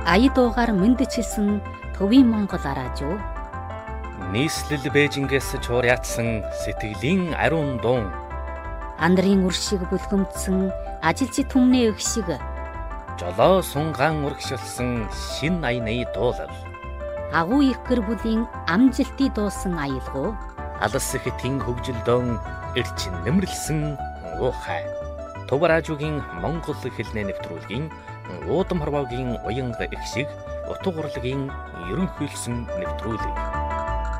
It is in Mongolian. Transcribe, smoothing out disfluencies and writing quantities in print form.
Аяд уугаар мэндчилсэн төвийн Монгол араажуу. Нийслэл Бээжингээс чуурьяатсан сэтгэлийн ариун дуун. Андрын үр шиг бүлгэмдсэн ажилчид түмний эх шиг. Жолоо сунгаан урагшилсан шин аяны дуулал. Агуу их гэр бүлийн амжилтыг дуусан аялгуу. Алс хэтийн хөгжилдөөн эрчин нэмэрлсэн уухай. Төв радиогийн Монгол хэлний нэвтрүүлгийн Уудам хорвоогийн уянга их шиг утга урлагийн ерөнхийлсөн нэвтрүүлэг.